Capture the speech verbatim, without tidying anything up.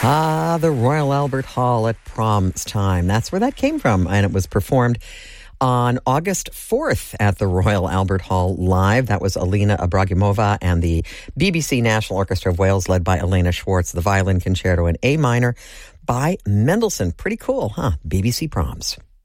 Ah, the Royal Albert Hall at Prom's time. That's where that came from. And it was performed on August fourth at the Royal Albert Hall live. That was Alina Ibragimova and the B B C National Orchestra of Wales, led by Elena Schwartz, the violin concerto in A minor by Mendelssohn. Pretty cool, huh? B B C Proms.